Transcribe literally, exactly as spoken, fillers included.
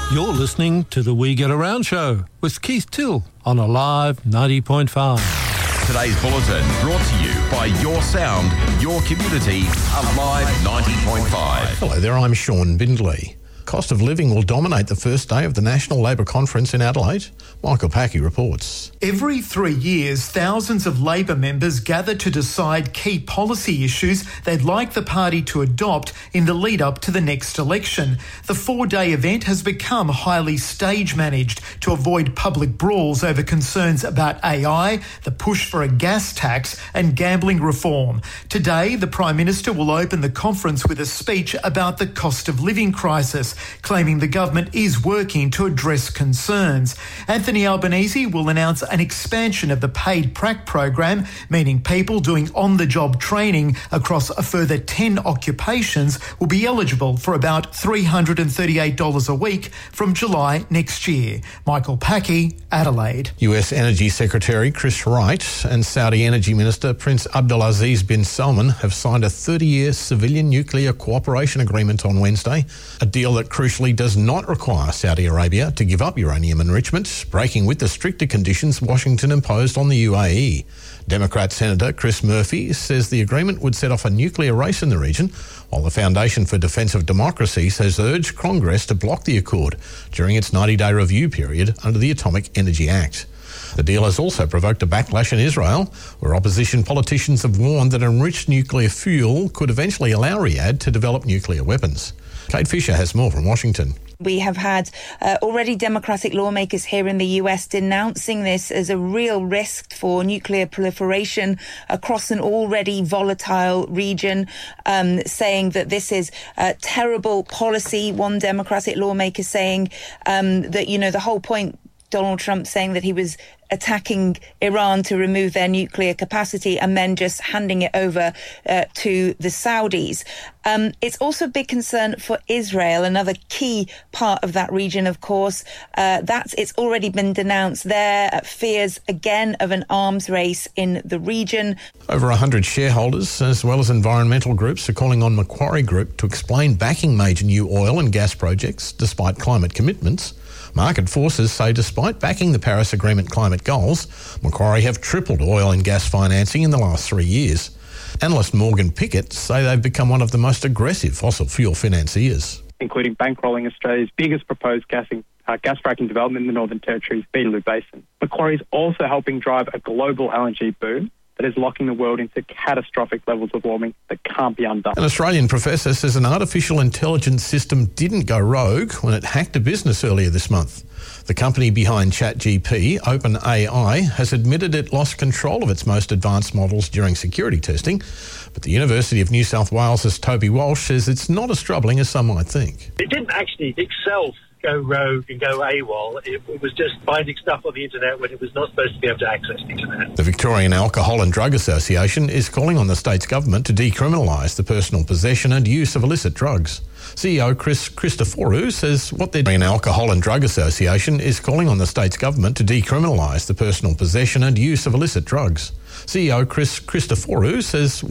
You're listening to the We Get Around show with Keith Till on Alive ninety point five. Today's bulletin brought to you by Your Sound, Your Community, Alive ninety point five. Hello there, I'm Sean Bindley. Cost of living will dominate the first day of the National Labor Conference in Adelaide. Michael Packy reports. Every three years, thousands of Labor members gather to decide key policy issues they'd like the party to adopt in the lead up to the next election. The four-day event has become highly stage-managed to avoid public brawls over concerns about A I, the push for a gas tax and gambling reform. Today, the Prime Minister will open the conference with a speech about the cost of living crisis, claiming the government is working to address concerns. Anthony Albanese will announce an expansion of the paid prac program, meaning people doing on-the-job training across a further ten occupations will be eligible for about three hundred thirty-eight dollars a week from July next year. Michael Packy, Adelaide. U S Energy Secretary Chris Wright and Saudi Energy Minister Prince Abdulaziz bin Salman have signed a thirty-year civilian nuclear cooperation agreement on Wednesday, a deal that crucially does not require Saudi Arabia to give up uranium enrichment, breaking with the stricter conditions Washington imposed on the U A E. Democrat Senator Chris Murphy says the agreement would set off a nuclear race in the region, while the Foundation for Defence of Democracy has urged Congress to block the accord during its ninety-day review period under the Atomic Energy Act. The deal has also provoked a backlash in Israel, where opposition politicians have warned that enriched nuclear fuel could eventually allow Riyadh to develop nuclear weapons. Kate Fisher has more from Washington. We have had uh, already Democratic lawmakers here in the U S denouncing this as a real risk for nuclear proliferation across an already volatile region, um, saying that this is a terrible policy. One Democratic lawmaker saying um, that, you know, the whole point, Donald Trump saying that he was attacking Iran to remove their nuclear capacity and then just handing it over uh, to the Saudis. Um, it's also a big concern for Israel, another key part of that region, of course. Uh, that's it's already been denounced there. Uh, fears again of an arms race in the region. Over one hundred shareholders, as well as environmental groups, are calling on Macquarie Group to explain backing major new oil and gas projects despite climate commitments. Market forces say despite backing the Paris Agreement climate goals, Macquarie have tripled oil and gas financing in the last three years. Analyst Morgan Pickett say they've become one of the most aggressive fossil fuel financiers. Including bankrolling Australia's biggest proposed gassing, uh, gas fracking development in the Northern Territory's Beetaloo Basin. Macquarie is also helping drive a global L N G boom that is locking the world into catastrophic levels of warming that can't be undone. An Australian professor says an artificial intelligence system didn't go rogue when it hacked a business earlier this month. The company behind ChatGPT, OpenAI, has admitted it lost control of its most advanced models during security testing, but the University of New South Wales' Toby Walsh says it's not as troubling as some might think. It didn't actually itself go rogue and go AWOL. It, it was just finding stuff on the internet when it was not supposed to be able to access the internet. The Victorian Alcohol and Drug Association is calling on the state's government to decriminalise the personal possession and use of illicit drugs. C E O Chris Christoforou says what they're doing. The Alcohol and Drug Association is calling on the state's government to decriminalise the personal possession and use of illicit drugs. C E O Chris Christoforou says